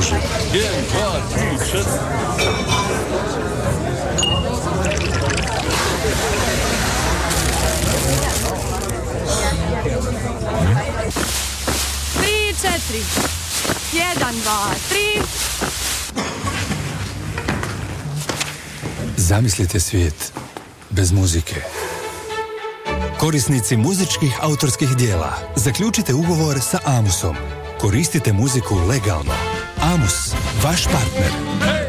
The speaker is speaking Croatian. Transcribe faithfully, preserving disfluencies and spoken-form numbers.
uživo. jedan, dva, tri, četiri. Tri, četiri. Jedan, dva, tri. Zamislite svijet bez muzike. Korisnici muzičkih autorskih dijela, zaključite ugovor sa Amusom. Koristite muziku legalno. Amus, vaš partner.